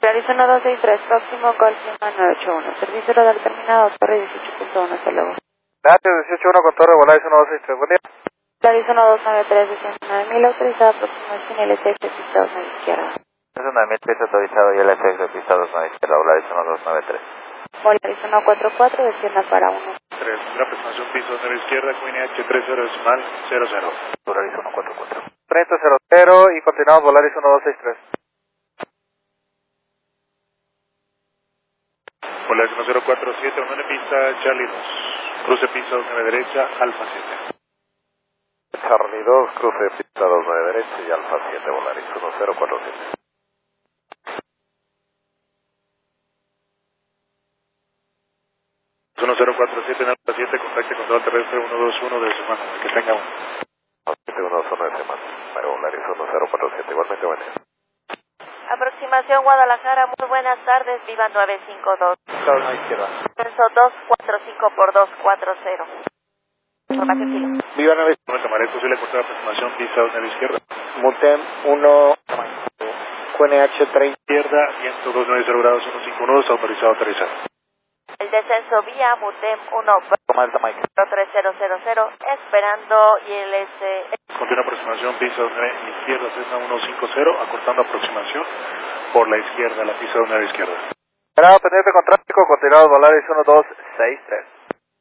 Polaris 1263, próximo Golf 981. Servicio radar terminado, torre 18.1, hasta luego. Gracias, 18.1 con torre, Polaris 1263, buen día. Polaris 1293, 109.000, autorizado, próximo destino, LTX, pistados a la izquierda. 109.000 pies autorizado y LFX de pistados a la izquierda, Polaris 1293. Polaris 144, descienda para 1. 3, la presentación piso a la izquierda, QNH 30 decimal 00. Polaris 144. 3000 y continuamos, Polaris 1263. Polaris 1047, unión de pista, Charlie 2. Cruce pista 29 derecha, Alfa 7. Charlie 2, cruce pista 29 derecha y Alfa 7, Polaris 1047. Es 1047 en Alfa 7, contacte control terrestre 121 de semana. Que tenga uno. 121 de semana. Polaris 1047, igualmente buen día. Aproximación Guadalajara, muy buenas tardes, viva 952. Pistados a la izquierda. Censo 245 por 240. Información fila. Viva 9. Momento, María, posible cortar la aproximación pista a la izquierda. Multem 1, QNH 30. Izquierda, viento 290 grados 151, está autorizado a aterrizar. El descenso vía Mutem 1 Comanda Mike. 3000, esperando ILS. Continúa aproximación pista izquierda, Cessna 150, acortando aproximación por la izquierda, la pista de la izquierda. Esperado pendiente con tráfico, continuamos, Polaris 1263.